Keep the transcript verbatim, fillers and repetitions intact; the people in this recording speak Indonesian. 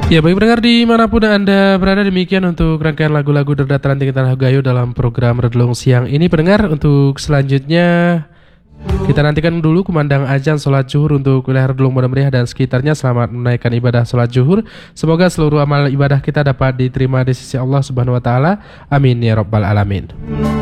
Ya, baik pendengar dimanapun Anda berada, demikian untuk rangkaian lagu-lagu Dardataran Tinggi Tanah Gayo dalam program Redlung Siang ini. Pendengar, untuk selanjutnya kita nantikan dulu kumandang azan sholat zuhur untuk wilayah Redlung Modern Meriah dan sekitarnya. Selamat menunaikan ibadah sholat zuhur. Semoga seluruh amal ibadah kita dapat diterima di sisi Allah Subhanahu Wa Taala. Amin ya Rabbal Alamin.